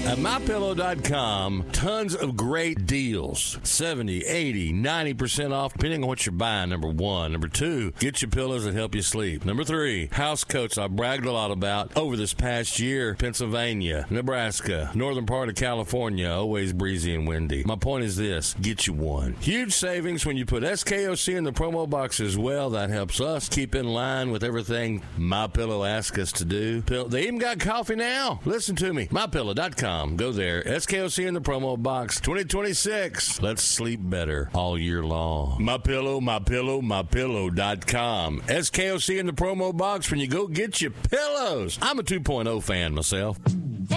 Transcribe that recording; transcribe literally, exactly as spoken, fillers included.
At my pillow dot com, tons of great deals. seventy, eighty, ninety percent off, depending on what you're buying, number one. Number two, get your pillows that help you sleep. Number three, house coats I bragged a lot about over this past year. Pennsylvania, Nebraska, northern part of California, always breezy and windy. My point is this, get you one. Huge savings when you put S K O C in the promo box as well. That helps us keep in line with everything MyPillow asks us to do. They even got coffee now. Listen to me, my pillow dot com. Go there. S K O C in the promo box. twenty twenty-six. Let's sleep better all year long. MyPillow, MyPillow, my pillow dot com. S K O C in the promo box when you go get your pillows. I'm a two point oh fan myself.